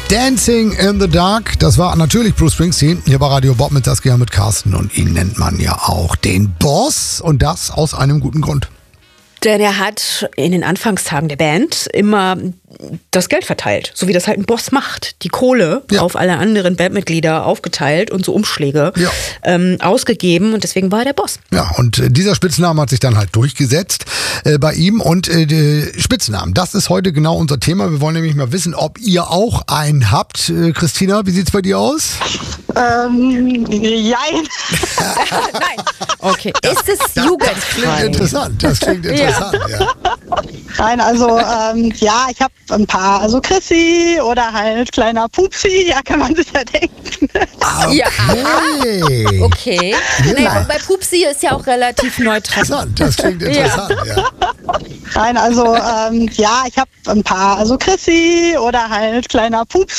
Dancing in the Dark, das war natürlich Bruce Springsteen. Hier bei Radio Bob mit Saskia, mit Carsten und ihn nennt man ja auch den Boss und das aus einem guten Grund. Denn er hat in den Anfangstagen der Band immer das Geld verteilt, so wie das halt ein Boss macht. Die Kohle auf alle anderen Bandmitglieder aufgeteilt und so Umschläge ausgegeben und deswegen war er der Boss. Ja, und dieser Spitzname hat sich dann halt durchgesetzt bei ihm und Spitznamen, das ist heute genau unser Thema. Wir wollen nämlich mal wissen, ob ihr auch einen habt. Christina, wie sieht's bei dir aus? Jein. Nein. Okay. Ist es jugendfrei? Das klingt interessant, ja. Nein, also ich habe ein paar. Also Chrissy oder halt kleiner Pupsi, ja, kann man sich ja denken. Okay. Okay. Naja, bei Pupsi ist ja auch relativ neutral. Das klingt interessant, ja. Nein, also ich habe ein paar. Also Chrissy oder halt kleiner Pupsi.